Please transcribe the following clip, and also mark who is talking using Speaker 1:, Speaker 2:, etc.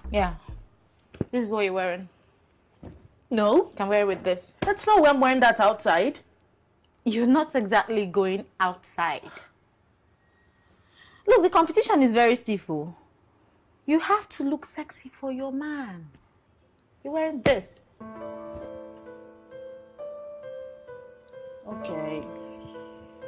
Speaker 1: Yeah. This is what you're wearing.
Speaker 2: No.
Speaker 1: You can wear it with this.
Speaker 2: That's not why I'm wearing that outside.
Speaker 1: You're not exactly going outside. Look, the competition is very stiff. Oh. You have to look sexy for your man. You're wearing this.
Speaker 2: Okay.